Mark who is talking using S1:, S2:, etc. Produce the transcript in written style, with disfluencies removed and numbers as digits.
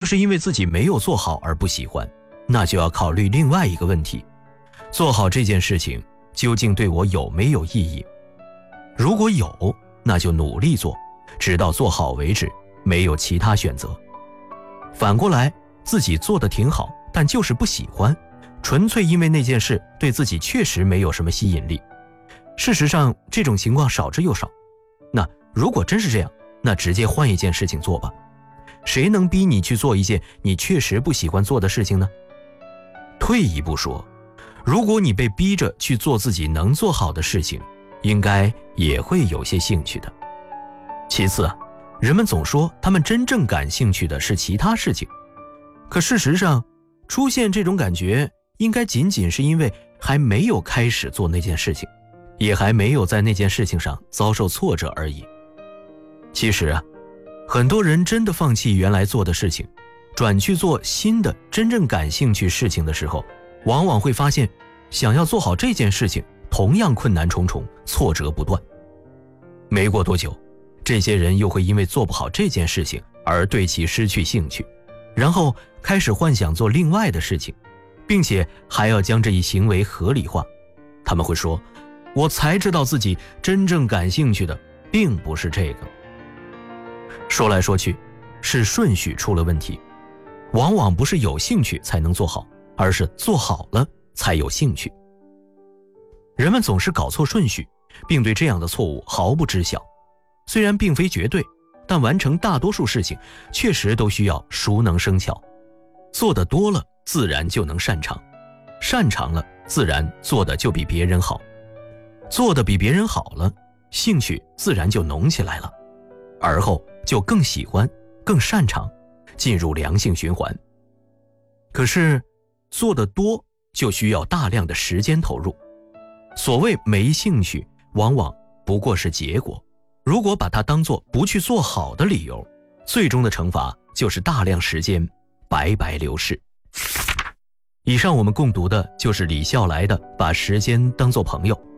S1: 是因为自己没有做好而不喜欢，那就要考虑另外一个问题：做好这件事情究竟对我有没有意义？如果有，那就努力做，直到做好为止，没有其他选择。反过来，自己做得挺好，但就是不喜欢，纯粹因为那件事对自己确实没有什么吸引力。事实上，这种情况少之又少。那如果真是这样，那直接换一件事情做吧。谁能逼你去做一件你确实不喜欢做的事情呢？退一步说，如果你被逼着去做自己能做好的事情，应该也会有些兴趣的。其次啊，人们总说他们真正感兴趣的是其他事情，可事实上，出现这种感觉应该仅仅是因为还没有开始做那件事情，也还没有在那件事情上遭受挫折而已。其实啊，很多人真的放弃原来做的事情，转去做新的真正感兴趣事情的时候，往往会发现想要做好这件事情同样困难重重，挫折不断。没过多久，这些人又会因为做不好这件事情而对其失去兴趣，然后开始幻想做另外的事情，并且还要将这一行为合理化。他们会说，我才知道自己真正感兴趣的并不是这个。说来说去，是顺序出了问题，往往不是有兴趣才能做好，而是做好了才有兴趣。人们总是搞错顺序，并对这样的错误毫不知晓。虽然并非绝对，但完成大多数事情确实都需要熟能生巧。做得多了，自然就能擅长；擅长了，自然做得就比别人好；做得比别人好了，兴趣自然就浓起来了，而后就更喜欢、更擅长，进入良性循环。可是，做得多就需要大量的时间投入。所谓没兴趣，往往不过是结果。如果把它当作不去做好的理由，最终的惩罚就是大量时间白白流逝。以上我们共读的就是李笑来的《把时间当作朋友》。